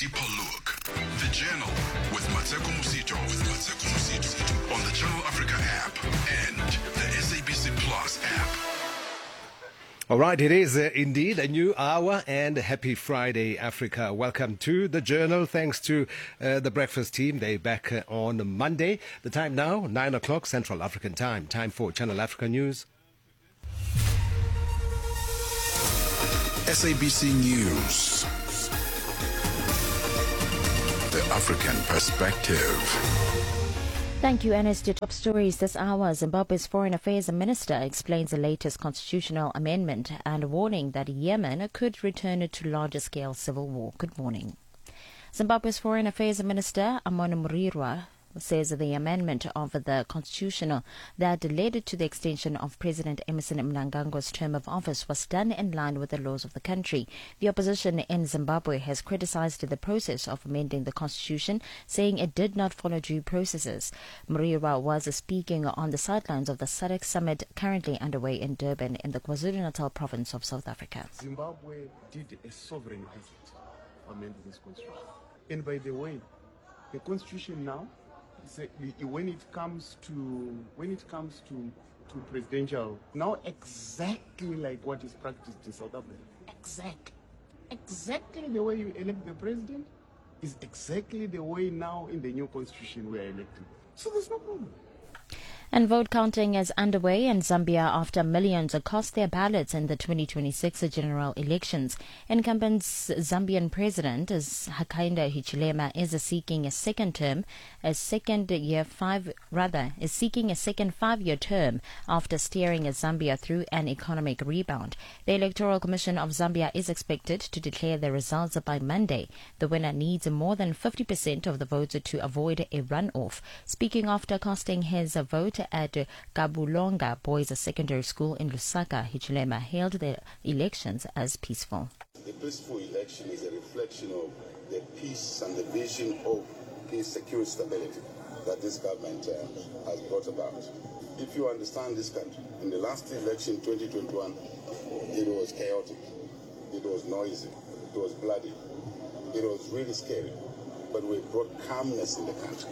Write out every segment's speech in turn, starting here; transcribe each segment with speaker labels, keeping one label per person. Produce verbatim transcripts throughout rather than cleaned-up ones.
Speaker 1: deeper look. The Journal with Mateko Musito with Mateko Musito on the Channel Africa app and the S A B C Plus app.
Speaker 2: All right, it is uh, indeed a new hour, and happy Friday, Africa. Welcome to the Journal. Thanks to uh, the breakfast team. They're back uh, on Monday. The time now, nine o'clock Central African time. Time for Channel Africa News.
Speaker 1: S A B C News. The African perspective.
Speaker 3: Thank you, Ernest. Your top stories this hour. Zimbabwe's Foreign Affairs Minister explains the latest constitutional amendment and warning that Yemen could return to larger-scale civil war. Good morning. Zimbabwe's Foreign Affairs Minister, Amon Murirwa, says the amendment of the constitutional that led to the extension of President Emmerson Mnangagwa's term of office was done in line with the laws of the country. The opposition in Zimbabwe has criticized the process of amending the constitution, saying it did not follow due processes. Murirwa was speaking on the sidelines of the S A D C summit currently underway in Durban in the KwaZulu-Natal province of South Africa.
Speaker 4: Zimbabwe did a sovereign effort amending this constitution. And by the way, the constitution now, So when it comes to when it comes to to presidential, now exactly like what is practiced in South Africa, exactly, exactly the way you elect the president is exactly the way now in the new constitution we are electing. So there's no problem.
Speaker 3: And vote counting is underway in Zambia after millions cast their ballots in the twenty twenty-six general elections. Incumbent Zambian President Hakainde Hichilema is seeking a second term, a second year five rather is seeking a second five-year term after steering Zambia through an economic rebound. The Electoral Commission of Zambia is expected to declare the results by Monday. The winner needs more than fifty percent of the votes to avoid a runoff. Speaking after casting his vote at Kabulonga Boys Secondary School in Lusaka, Hichilema hailed the elections as peaceful.
Speaker 5: The peaceful election is a reflection of the peace and the vision of peace, security, stability that this government uh, has brought about. If you understand this country, in the last election, twenty twenty-one, it was chaotic, it was noisy, it was bloody, it was really scary, but we brought calmness in the country.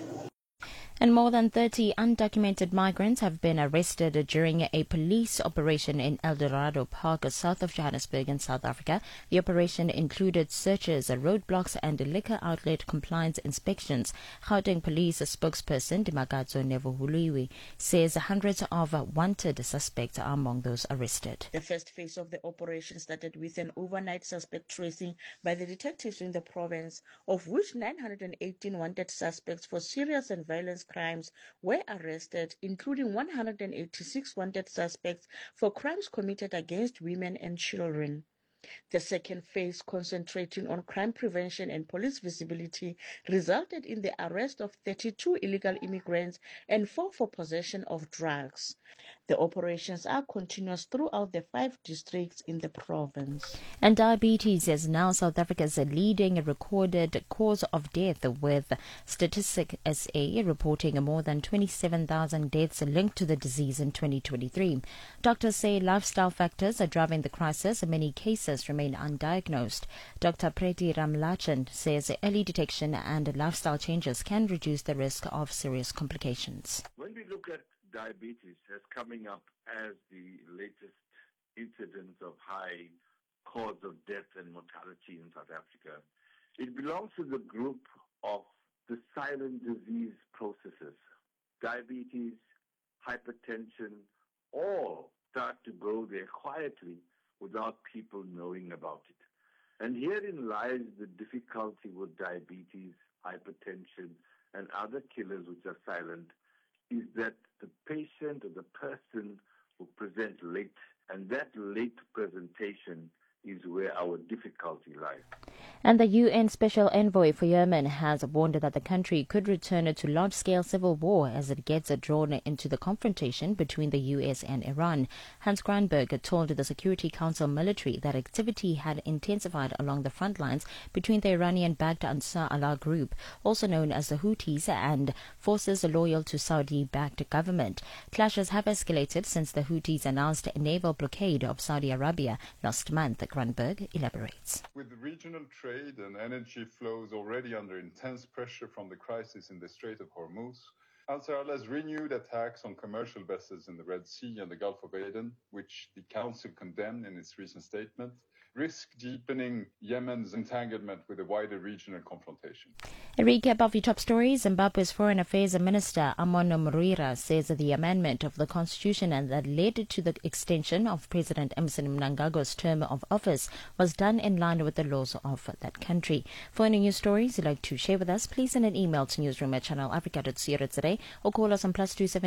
Speaker 3: And more than thirty undocumented migrants have been arrested during a police operation in El Dorado Park, south of Johannesburg in South Africa. The operation included searches, roadblocks and liquor outlet compliance inspections. Gauteng Police spokesperson Dimakadzo Nevuhuluiwi says hundreds of wanted suspects are among those arrested.
Speaker 6: The first phase of the operation started with an overnight suspect tracing by the detectives in the province, of which nine hundred eighteen wanted suspects for serious and violent crimes were arrested, including one hundred eighty-six wanted suspects for crimes committed against women and children. The second phase, concentrating on crime prevention and police visibility, resulted in the arrest of thirty-two illegal immigrants and four for possession of drugs. The operations are continuous throughout the five districts in the province.
Speaker 3: And diabetes is now South Africa's leading recorded cause of death, with Statistics S A reporting more than twenty-seven thousand deaths linked to the disease in twenty twenty-three. Doctors say lifestyle factors are driving the crisis. Many cases remain undiagnosed. Doctor Preti Ramlachan says early detection and lifestyle changes can reduce the risk of serious complications.
Speaker 7: When we look at diabetes as coming up as the latest incidence of high cause of death and mortality in South Africa, it belongs to the group of the silent disease processes. Diabetes, hypertension, all start to go there quietly without people knowing about it. And herein lies the difficulty with diabetes, hypertension, and other killers which are silent, is that the patient or the person will present late, and that late presentation is where our difficulty lies.
Speaker 3: And the U N Special Envoy for Yemen has warned that the country could return to large-scale civil war as it gets drawn into the confrontation between the U S and Iran. Hans Granberg told the Security Council military that activity had intensified along the front lines between the Iranian-backed Ansar Allah group, also known as the Houthis, and forces loyal to Saudi-backed government. Clashes have escalated since the Houthis announced a naval blockade of Saudi Arabia last month. Grunberg elaborates.
Speaker 8: With regional trade and energy flows already under intense pressure from the crisis in the Strait of Hormuz, Al Saralah's renewed attacks on commercial vessels in the Red Sea and the Gulf of Aden, which the Council condemned in its recent statement, risk deepening Yemen's entanglement with a wider regional confrontation.
Speaker 3: A recap of your top stories. Zimbabwe's Foreign Affairs Minister Amono Murira says that the amendment of the constitution and that led to the extension of President Emmerson Mnangagwa's term of office was done in line with the laws of that country. For any news stories you'd like to share with us, please send an email to newsroom at channel africa dot co dot za or call us on plus two seven